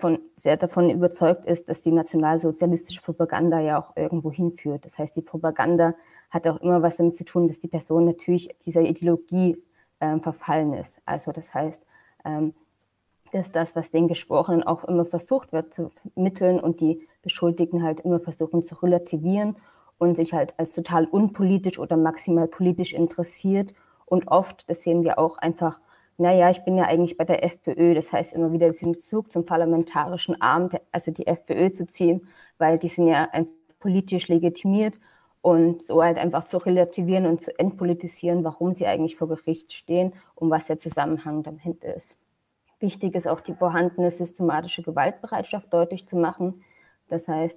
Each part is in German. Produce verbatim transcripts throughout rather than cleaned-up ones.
von, sehr davon überzeugt ist, dass die nationalsozialistische Propaganda ja auch irgendwo hinführt. Das heißt, die Propaganda hat auch immer was damit zu tun, dass die Person natürlich dieser Ideologie ähm, verfallen ist. Also das heißt, ähm, dass das, was den Geschworenen auch immer versucht wird zu vermitteln und die Beschuldigten halt immer versuchen zu relativieren und sich halt als total unpolitisch oder maximal politisch interessiert. Und oft, das sehen wir auch einfach, naja, ich bin ja eigentlich bei der FPÖ, das heißt immer wieder diesen Bezug zum parlamentarischen Arm, also die FPÖ zu ziehen, weil die sind ja einfach politisch legitimiert und so halt einfach zu relativieren und zu entpolitisieren, warum sie eigentlich vor Gericht stehen und was der Zusammenhang dahinter ist. Wichtig ist auch die vorhandene systematische Gewaltbereitschaft deutlich zu machen. Das heißt,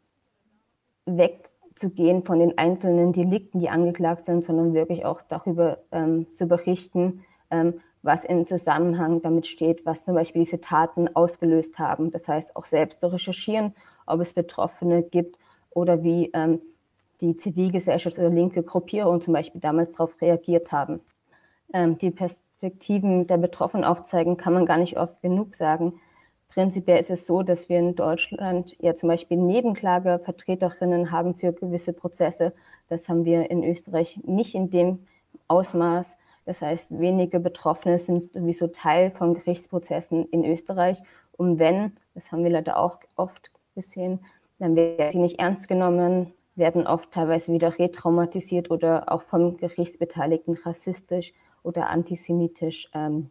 wegzugehen von den einzelnen Delikten, die angeklagt sind, sondern wirklich auch darüber ähm, zu berichten, ähm, was im Zusammenhang damit steht, was zum Beispiel diese Taten ausgelöst haben. Das heißt, auch selbst zu recherchieren, ob es Betroffene gibt oder wie ähm, die Zivilgesellschaft oder linke Gruppierungen zum Beispiel damals darauf reagiert haben. Ähm, die Perspektiven der Betroffenen aufzeigen, kann man gar nicht oft genug sagen. Prinzipiell ist es so, dass wir in Deutschland ja zum Beispiel Nebenklagevertreterinnen haben für gewisse Prozesse. Das haben wir in Österreich nicht in dem Ausmaß. Das heißt, wenige Betroffene sind sowieso Teil von Gerichtsprozessen in Österreich. Und wenn, das haben wir leider auch oft gesehen, dann werden sie nicht ernst genommen, werden oft teilweise wieder retraumatisiert oder auch vom Gerichtsbeteiligten rassistisch oder antisemitisch ähm,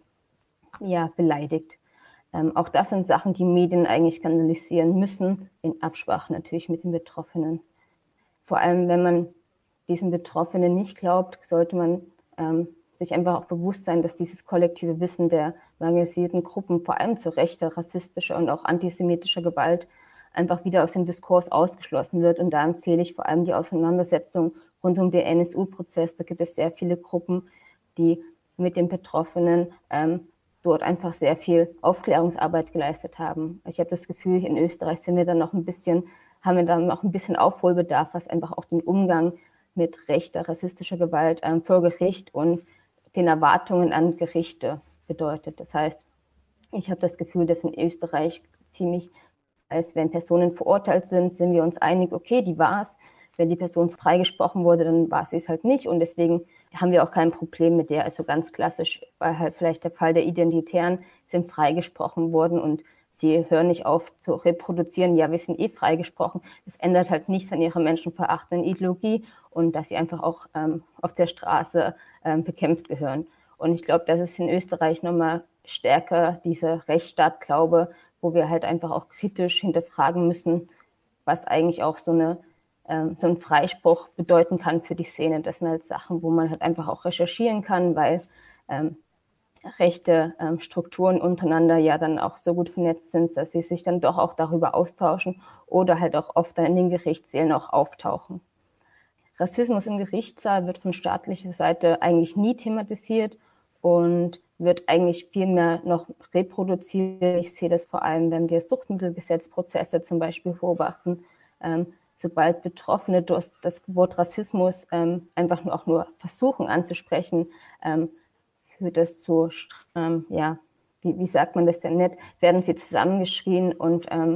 ja, beleidigt. Ähm, auch das sind Sachen, die Medien eigentlich kanalisieren müssen, in Absprache natürlich mit den Betroffenen. Vor allem, wenn man diesen Betroffenen nicht glaubt, sollte man ähm, sich einfach auch bewusst sein, dass dieses kollektive Wissen der marginalisierten Gruppen, vor allem zu rechter, rassistischer und auch antisemitischer Gewalt, einfach wieder aus dem Diskurs ausgeschlossen wird. Und da empfehle ich vor allem die Auseinandersetzung rund um den N S U-Prozess. Da gibt es sehr viele Gruppen, die mit den Betroffenen ähm, dort einfach sehr viel Aufklärungsarbeit geleistet haben. Ich habe das Gefühl, in Österreich sind wir dann noch ein bisschen, haben wir dann noch ein bisschen Aufholbedarf, was einfach auch den Umgang mit rechter, rassistischer Gewalt ähm, vor Gericht und den Erwartungen an Gerichte bedeutet. Das heißt, ich habe das Gefühl, dass in Österreich ziemlich, als wenn Personen verurteilt sind, sind wir uns einig, okay, die war es. Wenn die Person freigesprochen wurde, dann war sie es halt nicht. Und deswegen haben wir auch kein Problem mit der. Also ganz klassisch war halt vielleicht der Fall der Identitären, sind freigesprochen worden und sie hören nicht auf zu reproduzieren, ja, wir sind eh freigesprochen. Das ändert halt nichts an ihrer menschenverachtenden Ideologie und dass sie einfach auch ähm, auf der Straße ähm, bekämpft gehören. Und ich glaube, das ist in Österreich nochmal stärker, dieser Rechtsstaatglaube, wo wir halt einfach auch kritisch hinterfragen müssen, was eigentlich auch so eine ähm, so ein Freispruch bedeuten kann für die Szene. Das sind halt Sachen, wo man halt einfach auch recherchieren kann, weil ähm, rechte ähm, Strukturen untereinander ja dann auch so gut vernetzt sind, dass sie sich dann doch auch darüber austauschen oder halt auch oft dann in den Gerichtssälen auch auftauchen. Rassismus im Gerichtssaal wird von staatlicher Seite eigentlich nie thematisiert und wird eigentlich viel mehr noch reproduziert. Ich sehe das vor allem, wenn wir Suchtmittelgesetzprozesse zum Beispiel beobachten. Ähm, sobald Betroffene durch das Wort Rassismus ähm, einfach nur auch nur versuchen anzusprechen, ähm, führt das zu, ähm, ja, wie, wie sagt man das denn nett, werden sie zusammengeschrien und ähm,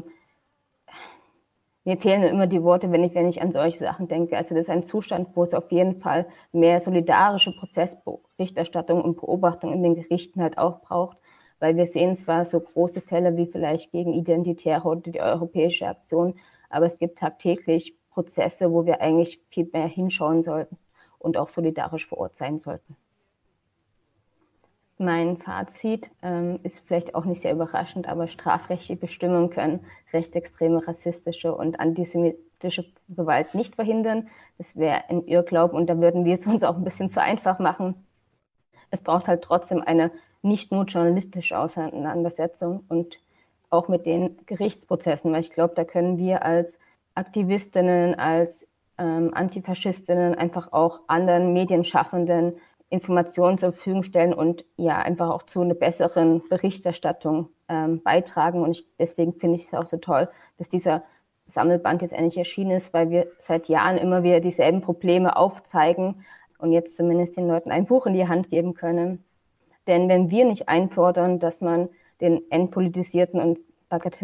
mir fehlen immer die Worte, wenn ich, wenn ich an solche Sachen denke. Also das ist ein Zustand, wo es auf jeden Fall mehr solidarische Prozessberichterstattung und Beobachtung in den Gerichten halt auch braucht, weil wir sehen zwar so große Fälle wie vielleicht gegen Identitäre oder die Europäische Aktion, aber es gibt tagtäglich Prozesse, wo wir eigentlich viel mehr hinschauen sollten und auch solidarisch vor Ort sein sollten. Mein Fazit ähm, ist vielleicht auch nicht sehr überraschend, aber strafrechtliche Bestimmungen können rechtsextreme, rassistische und antisemitische Gewalt nicht verhindern. Das wäre ein Irrglaube und da würden wir es uns auch ein bisschen zu einfach machen. Es braucht halt trotzdem eine nicht nur journalistische Auseinandersetzung und auch mit den Gerichtsprozessen, weil ich glaube, da können wir als Aktivistinnen, als ähm, Antifaschistinnen einfach auch anderen Medienschaffenden Informationen zur Verfügung stellen und ja einfach auch zu einer besseren Berichterstattung ähm, beitragen. Und ich, deswegen finde ich es auch so toll, dass dieser Sammelband jetzt endlich erschienen ist, weil wir seit Jahren immer wieder dieselben Probleme aufzeigen und jetzt zumindest den Leuten ein Buch in die Hand geben können. Denn wenn wir nicht einfordern, dass man den entpolitisierten und